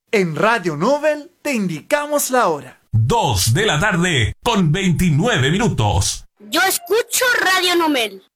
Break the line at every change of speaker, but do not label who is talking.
En Radio Nobel te indicamos la hora.
2 de la tarde con 29 minutos.
Yo escucho Radio Nobel.